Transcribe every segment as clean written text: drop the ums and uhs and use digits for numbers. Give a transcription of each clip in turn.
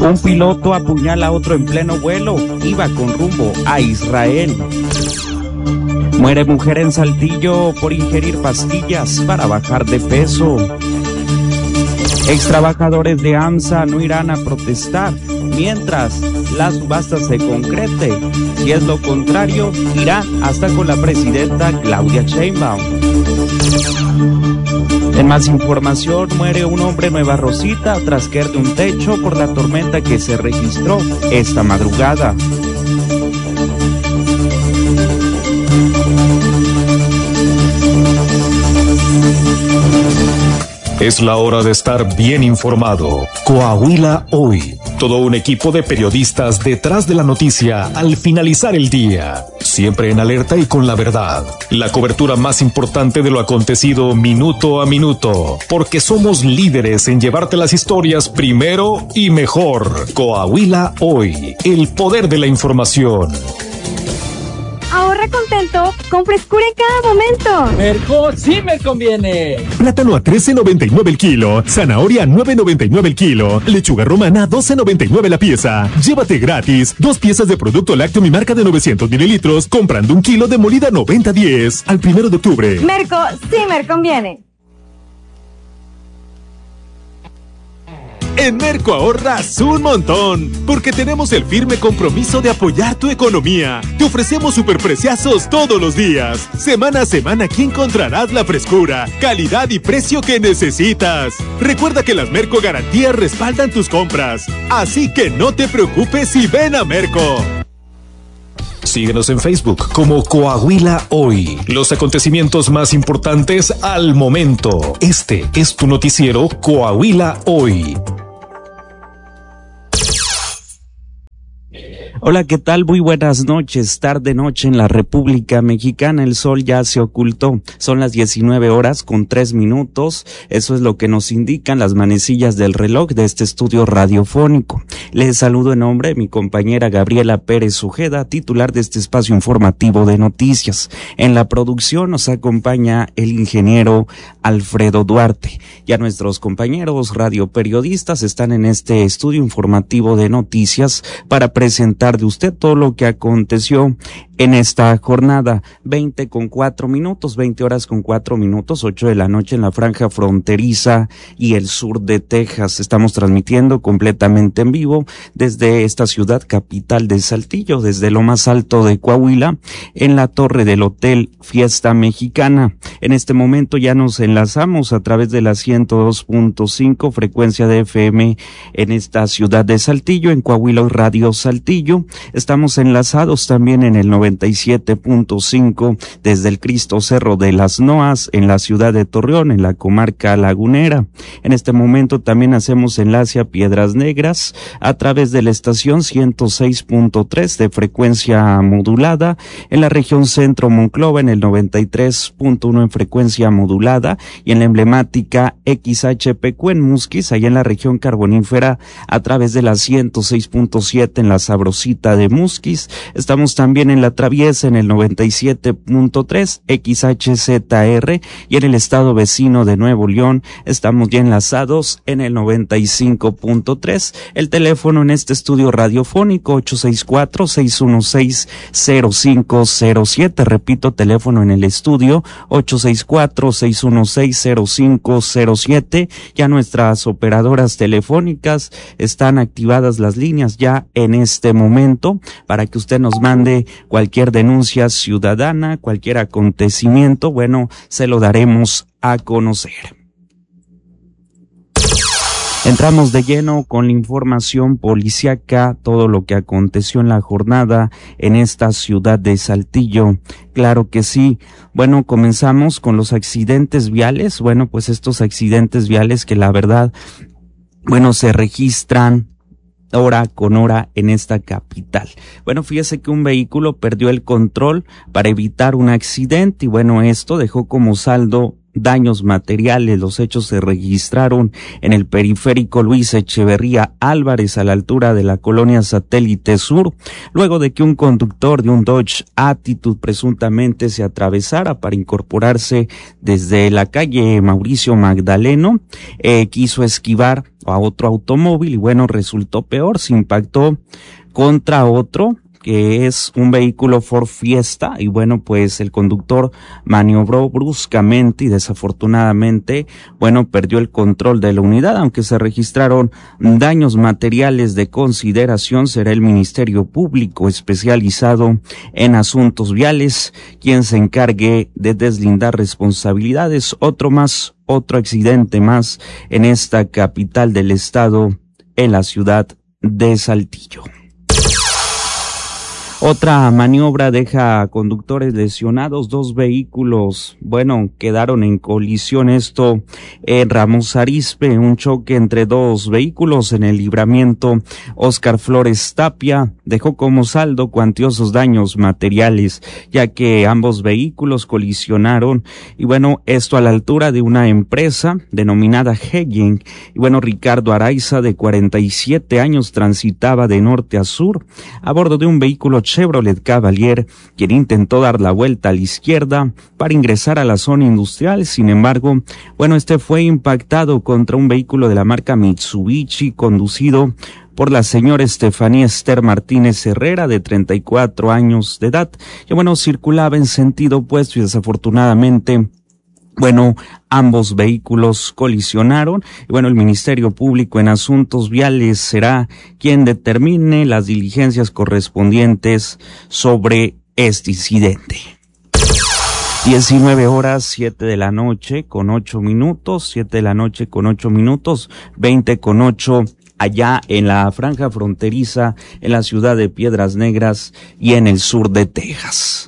Un piloto apuñala a otro en pleno vuelo, iba con rumbo a Israel. Muere mujer en Saltillo por ingerir pastillas para bajar de peso. Extrabajadores de AMSA no irán a protestar mientras la subasta se concrete. Si es lo contrario, irán hasta con la presidenta Claudia Sheinbaum. En más información, muere un hombre en Nueva Rosita tras caer de un techo por la tormenta que se registró esta madrugada. Es la hora de estar bien informado. Coahuila Hoy. Todo un equipo de periodistas detrás de la noticia al finalizar el día. Siempre en alerta y con la verdad. La cobertura más importante de lo acontecido minuto a minuto. Porque somos líderes en llevarte las historias primero y mejor. Coahuila Hoy. El poder de la información. Ahorra contento con frescura en cada momento. Merco sí me conviene. Plátano a $13.99 el kilo, zanahoria a $9.99 el kilo, lechuga romana a $12.99 la pieza. Llévate gratis 2 piezas de producto lácteo mi marca de 900 mililitros comprando 1 kilo de molida 90-10 al 1 de octubre. Merco sí me conviene. En Merco ahorras un montón, porque tenemos el firme compromiso de apoyar tu economía. Te ofrecemos superpreciazos todos los días. Semana a semana aquí encontrarás la frescura, calidad y precio que necesitas. Recuerda que las Merco Garantías respaldan tus compras. Así que no te preocupes y ven a Merco. Síguenos en Facebook como Coahuila Hoy. Los acontecimientos más importantes al momento. Este es tu noticiero Coahuila Hoy. Hola, ¿qué tal? Muy buenas noches. Tarde noche en la República Mexicana. El sol ya se ocultó. Son las 19:03. Eso es lo que nos indican las manecillas del reloj de este estudio radiofónico. Les saludo en nombre de mi compañera Gabriela Pérez Ojeda, titular de este espacio informativo de noticias. En la producción nos acompaña el ingeniero Alfredo Duarte. Ya nuestros compañeros radioperiodistas están en este estudio informativo de noticias para presentar de usted todo lo que aconteció en esta jornada. 20 horas con 4 minutos, 8 de la noche en la franja fronteriza y el sur de Texas. Estamos transmitiendo completamente en vivo desde esta ciudad capital de Saltillo, desde lo más alto de Coahuila, en la torre del Hotel Fiesta Mexicana. En este momento ya nos enlazamos a través de la 102.5 frecuencia de FM en esta ciudad de Saltillo, en Coahuila Radio Saltillo. Estamos enlazados también en el 97.5 desde el Cristo Cerro de las Noas en la ciudad de Torreón, en la comarca lagunera. En este momento también hacemos enlace a Piedras Negras a través de la estación 106.3 de frecuencia modulada, en la región centro Monclova en el 93.1 en frecuencia modulada y en la emblemática XHPQ en Musquis, allá en la región carbonífera a través de la 106.7 en la Sabrosita de Musquis. Estamos también en la Traviesa en el 97.3 XHZR y en el estado vecino de Nuevo León estamos ya enlazados en el 95.3. El teléfono en este estudio radiofónico 864-616-0507. Repito, teléfono en el estudio 864-616-0507. Ya nuestras operadoras telefónicas están activadas las líneas ya en este momento para que usted nos mande cualquier denuncia ciudadana, cualquier acontecimiento, bueno, se lo daremos a conocer. Entramos de lleno con la información policíaca, todo lo que aconteció en la jornada en esta ciudad de Saltillo. Claro que sí. Bueno, comenzamos con los accidentes viales. Bueno, pues estos accidentes viales que la verdad, bueno, se registran hora con hora en esta capital. Bueno, fíjese que un vehículo perdió el control para evitar un accidente y bueno, esto dejó como saldo daños materiales. Los hechos se registraron en el periférico Luis Echeverría Álvarez, a la altura de la colonia Satélite Sur, luego de que un conductor de un Dodge Attitude presuntamente se atravesara para incorporarse desde la calle Mauricio Magdaleno, quiso esquivar a otro automóvil y bueno, resultó peor, se impactó contra otro que es un vehículo Ford Fiesta y bueno, pues el conductor maniobró bruscamente y desafortunadamente, bueno, perdió el control de la unidad. Aunque se registraron daños materiales de consideración, será el Ministerio Público especializado en asuntos viales quien se encargue de deslindar responsabilidades. Otro accidente más en esta capital del estado, en la ciudad de Saltillo. Otra maniobra deja a conductores lesionados. 2 vehículos, bueno, quedaron en colisión. Esto en Ramos Arizpe, un choque entre 2 vehículos en el libramiento Óscar Flores Tapia dejó como saldo cuantiosos daños materiales, ya que ambos vehículos colisionaron y bueno, esto a la altura de una empresa denominada Heying. Y bueno, Ricardo Araiza, de 47 años, transitaba de norte a sur a bordo de un vehículo Chevrolet Cavalier, quien intentó dar la vuelta a la izquierda para ingresar a la zona industrial. Sin embargo, bueno, este fue impactado contra un vehículo de la marca Mitsubishi conducido por la señora Estefanía Esther Martínez Herrera, de 34 años de edad, que bueno, circulaba en sentido opuesto y desafortunadamente, bueno, ambos vehículos colisionaron y bueno, el Ministerio Público en Asuntos Viales será quien determine las diligencias correspondientes sobre este incidente. 19 horas, 7 de la noche con 8 minutos, 7 de la noche con 8 minutos, 20 con 8 allá en la franja fronteriza, en la ciudad de Piedras Negras y en el sur de Texas.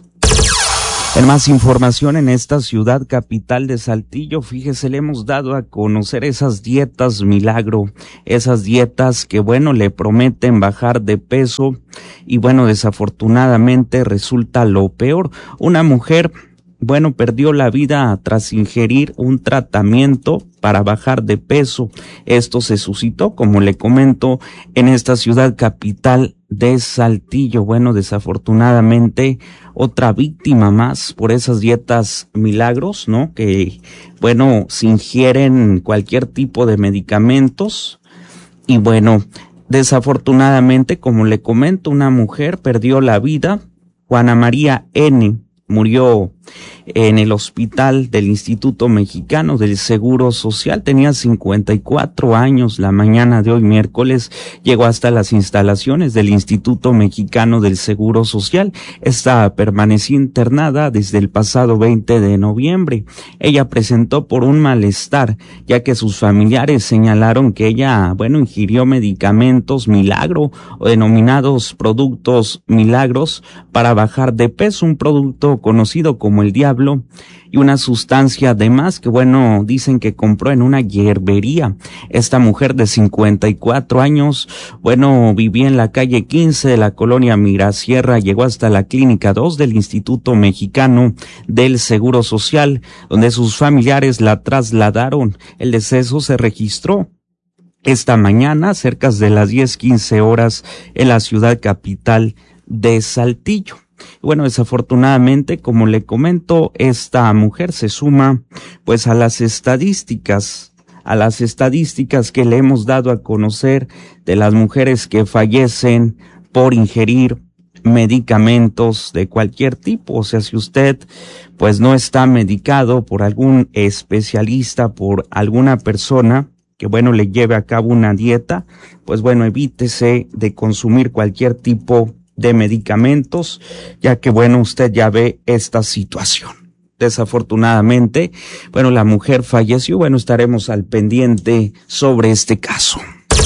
En más información, en esta ciudad capital de Saltillo, fíjese, le hemos dado a conocer esas dietas milagro, esas dietas que bueno, le prometen bajar de peso y bueno, desafortunadamente resulta lo peor. Una mujer, bueno, perdió la vida tras ingerir un tratamiento para bajar de peso. Esto se suscitó, como le comento, en esta ciudad capital de Saltillo. Bueno, desafortunadamente otra víctima más por esas dietas milagros, ¿no? Que, bueno, se ingieren cualquier tipo de medicamentos y bueno, desafortunadamente, como le comento, una mujer perdió la vida. Juana María N. murió en el hospital del Instituto Mexicano del Seguro Social. Tenía 54 años. La mañana de hoy, miércoles, llegó hasta las instalaciones del Instituto Mexicano del Seguro Social. Esta permaneció internada desde el pasado 20 de noviembre. Ella presentó por un malestar, ya que sus familiares señalaron que ella, bueno, ingirió medicamentos milagro o denominados productos milagros para bajar de peso, un producto conocido como el diablo y una sustancia además que bueno, dicen que compró en una hierbería. Esta mujer de 54 años, bueno, vivía en la calle 15 de la colonia Mirasierra, llegó hasta la clínica 2 del Instituto Mexicano del Seguro Social, donde sus familiares la trasladaron. El deceso se registró esta mañana, cerca de las 10:15 horas, en la ciudad capital de Saltillo. Bueno, desafortunadamente, como le comento, esta mujer se suma pues a las estadísticas que le hemos dado a conocer de las mujeres que fallecen por ingerir medicamentos de cualquier tipo. O sea, si usted pues no está medicado por algún especialista, por alguna persona que bueno, le lleve a cabo una dieta, pues bueno, evítese de consumir cualquier tipo de medicamentos, ya que bueno, usted ya ve esta situación. Desafortunadamente, bueno, la mujer falleció. Bueno, estaremos al pendiente sobre este caso.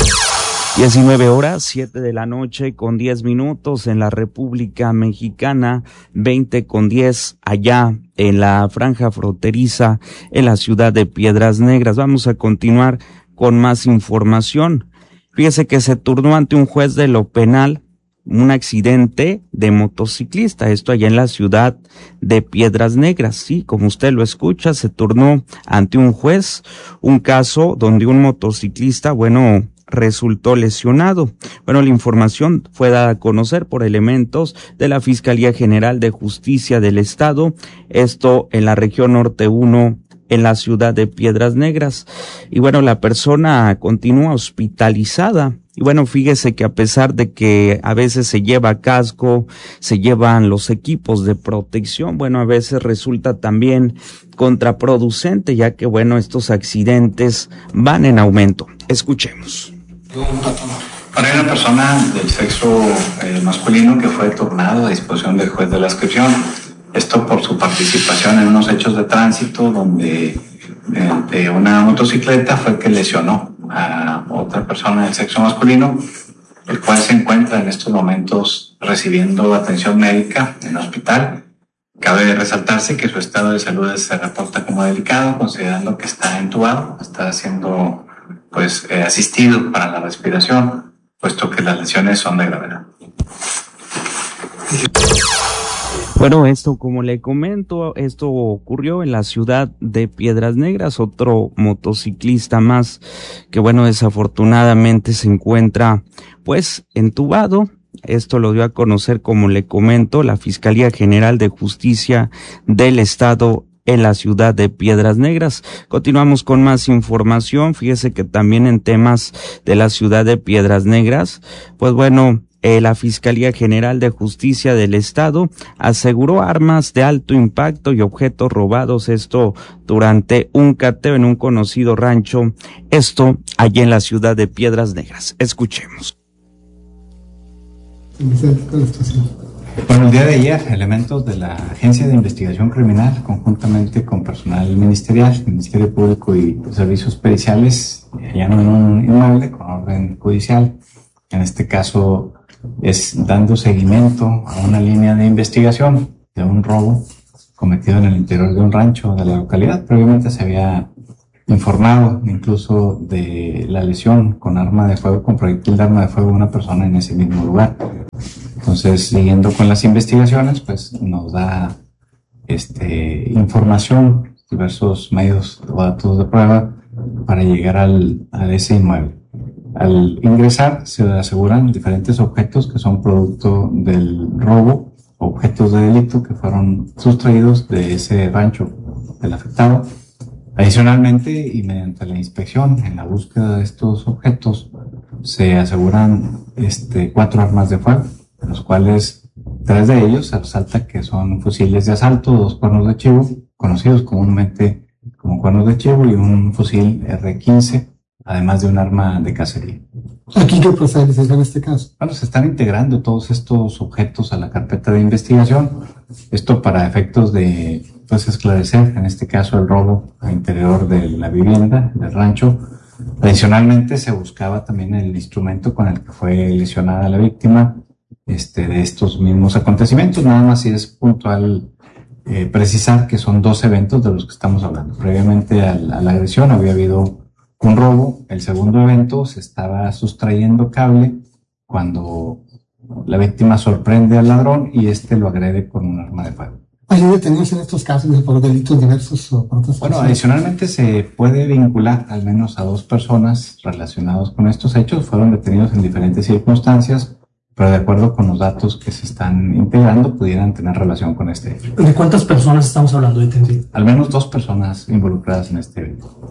19 horas, 7 de la noche con 10 minutos en la República Mexicana, 20 con 10 allá en la franja fronteriza en la ciudad de Piedras Negras. Vamos a continuar con más información. Fíjese que se turnó ante un juez de lo penal un accidente de motociclista, esto allá en la ciudad de Piedras Negras. Sí, como usted lo escucha, se turnó ante un juez un caso donde un motociclista, resultó lesionado. La información fue dada a conocer por elementos de la Fiscalía General de Justicia del Estado, esto en la región Norte 1, en la ciudad de Piedras Negras. Y la persona continúa hospitalizada. Y fíjese que a pesar de que a veces se lleva casco, se llevan los equipos de protección, a veces resulta también contraproducente, ya que estos accidentes van en aumento. Escuchemos. Hay una persona del sexo masculino que fue turnado a disposición del juez de la inscripción. Esto por su participación en unos hechos de tránsito donde de una motocicleta fue que lesionó a otra persona del sexo masculino, el cual se encuentra en estos momentos recibiendo atención médica en el hospital. Cabe resaltarse que su estado de salud se reporta como delicado, considerando que está entubado, está siendo asistido para la respiración, puesto que las lesiones son de gravedad. Esto, como le comento, esto ocurrió en la ciudad de Piedras Negras. Otro motociclista más que, desafortunadamente se encuentra, entubado. Esto lo dio a conocer, como le comento, la Fiscalía General de Justicia del Estado en la ciudad de Piedras Negras. Continuamos con más información. Fíjese que también en temas de la ciudad de Piedras Negras, la Fiscalía General de Justicia del Estado aseguró armas de alto impacto y objetos robados, esto durante un cateo en un conocido rancho, esto allí en la ciudad de Piedras Negras. Escuchemos. El día de ayer, elementos de la Agencia de Investigación Criminal, conjuntamente con personal ministerial, Ministerio Público y Servicios Periciales, hallaron un inmueble con orden judicial. En este caso, es dando seguimiento a una línea de investigación de un robo cometido en el interior de un rancho de la localidad. Previamente se había informado incluso de la lesión con arma de fuego, con proyectil de arma de fuego de una persona en ese mismo lugar. Entonces, siguiendo con las investigaciones, nos da información, diversos medios o datos de prueba para llegar a ese inmueble. Al ingresar se aseguran diferentes objetos que son producto del robo, objetos de delito que fueron sustraídos de ese rancho del afectado. Adicionalmente, y mediante la inspección en la búsqueda de estos objetos, se aseguran 4 armas de fuego, de los cuales 3 de ellos se resalta que son fusiles de asalto, 2 cuernos de chivo, conocidos comúnmente como cuernos de chivo, y un fusil R-15, además de un arma de cacería. ¿Aquí qué procede en este caso? Se están integrando todos estos objetos a la carpeta de investigación. Esto para efectos de esclarecer, en este caso, el robo al interior de la vivienda, del rancho. Adicionalmente, se buscaba también el instrumento con el que fue lesionada la víctima de estos mismos acontecimientos. Nada más si es puntual precisar que son 2 eventos de los que estamos hablando. Previamente a la agresión había habido un robo. El segundo evento se estaba sustrayendo cable cuando la víctima sorprende al ladrón y lo agrede con un arma de fuego. ¿Hay detenidos en estos casos por delitos diversos o por otras cosas? Adicionalmente se puede vincular al menos a 2 personas relacionadas con estos hechos. Fueron detenidos en diferentes circunstancias, pero de acuerdo con los datos que se están integrando, pudieran tener relación con este hecho. ¿De cuántas personas estamos hablando detenidas? Al menos 2 personas involucradas en este evento.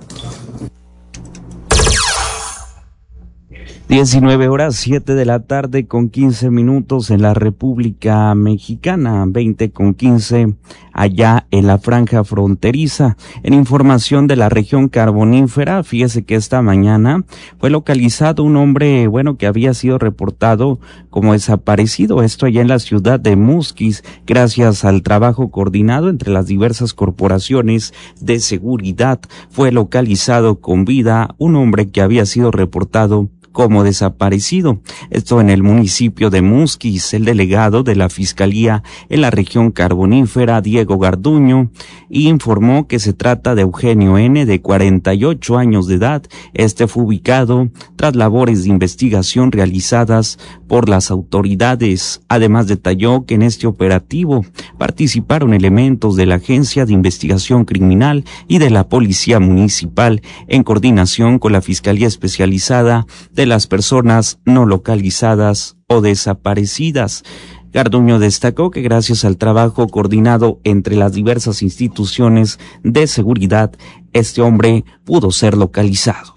19:07 de la tarde con 15 minutos en la República Mexicana, 20:15 allá en la franja fronteriza. En información de la región carbonífera, fíjese que esta mañana fue localizado un hombre, que había sido reportado como desaparecido, esto allá en la ciudad de Musquis, gracias al trabajo coordinado entre las diversas corporaciones de seguridad. Fue localizado con vida un hombre que había sido reportado como desaparecido. Esto en el municipio de Musquis. El delegado de la Fiscalía en la región carbonífera, Diego Garduño, informó que se trata de Eugenio N., de 48 años de edad. Este fue ubicado tras labores de investigación realizadas por las autoridades. Además, detalló que en este operativo participaron elementos de la Agencia de Investigación Criminal y de la Policía Municipal en coordinación con la Fiscalía Especializada de las Personas No Localizadas o Desaparecidas. Garduño destacó que gracias al trabajo coordinado entre las diversas instituciones de seguridad, este hombre pudo ser localizado.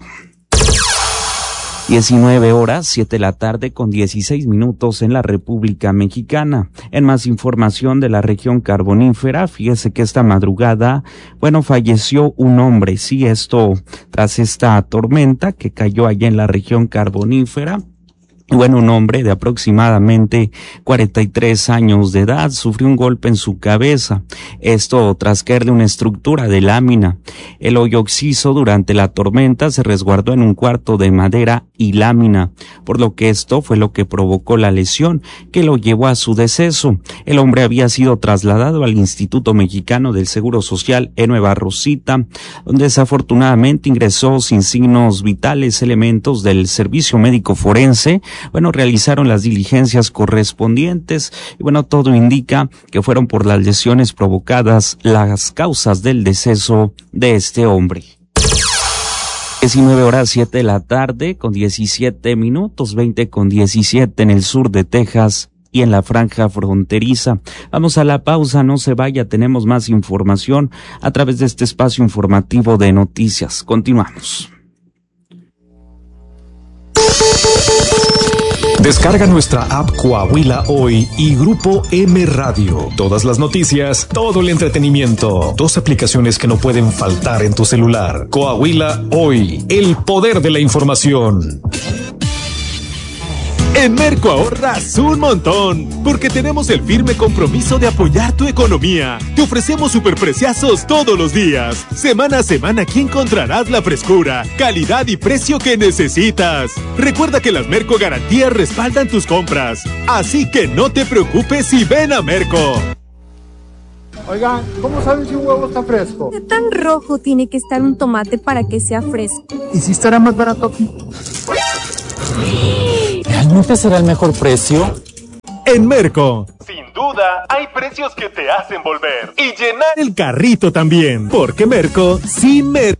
19 horas, 7 de la tarde con 16 minutos en la República Mexicana. En más información de la región carbonífera, fíjese que esta madrugada, falleció un hombre, sí, esto tras esta tormenta que cayó allá en la región carbonífera. Un hombre de aproximadamente 43 años de edad sufrió un golpe en su cabeza. Esto tras caer de una estructura de lámina. El hoyo occiso durante la tormenta se resguardó en un cuarto de madera y lámina, por lo que esto fue lo que provocó la lesión que lo llevó a su deceso. El hombre había sido trasladado al Instituto Mexicano del Seguro Social en Nueva Rosita, donde desafortunadamente ingresó sin signos vitales. Elementos del servicio médico forense realizaron las diligencias correspondientes y todo indica que fueron por las lesiones provocadas las causas del deceso de este hombre. 19 horas, 7 de la tarde con 17 minutos, 20 con 17 en el sur de Texas y en la franja fronteriza. Vamos a la pausa, no se vaya, tenemos más información a través de este espacio informativo de noticias. Continuamos. Descarga nuestra app Coahuila Hoy y Grupo M Radio. Todas las noticias, todo el entretenimiento. 2 aplicaciones que no pueden faltar en tu celular. Coahuila Hoy, el poder de la información. En Merco ahorras un montón, porque tenemos el firme compromiso de apoyar tu economía. Te ofrecemos superpreciazos todos los días. Semana a semana aquí encontrarás la frescura, calidad y precio que necesitas. Recuerda que las Merco Garantías respaldan tus compras, así que no te preocupes y ven a Merco. Oigan, ¿cómo saben si un huevo está fresco? ¿Qué tan rojo tiene que estar un tomate para que sea fresco? ¿Y si estará más barato aquí? ¿Realmente será el mejor precio? En Merco, sin duda, hay precios que te hacen volver y llenar el carrito también, porque Merco sí merece.